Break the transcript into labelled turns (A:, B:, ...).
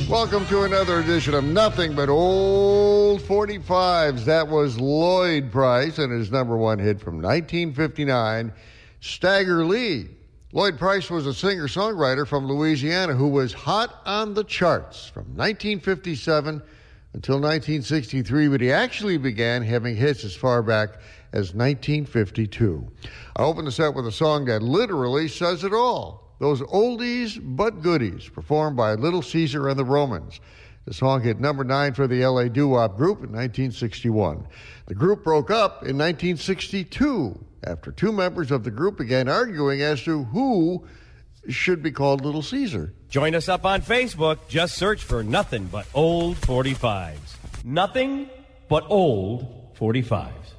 A: Welcome to another edition of Nothing But Old 45s. That was Lloyd Price and his number one hit from 1959, Stagger Lee. Lloyd Price was a singer-songwriter from Louisiana who was hot on the charts from 1957 until 1963, but he actually began having hits as far back as 1952. I opened the set with a song that literally says it all. Those oldies but goodies, performed by Little Caesar and the Romans. The song hit number 9 for the LA Doo-Wop Group in 1961. The group broke up in 1962 after two members of the group began arguing as to who should be called Little Caesar.
B: Join us up on Facebook. Just search for Nothing But Old 45s. Nothing But Old 45s.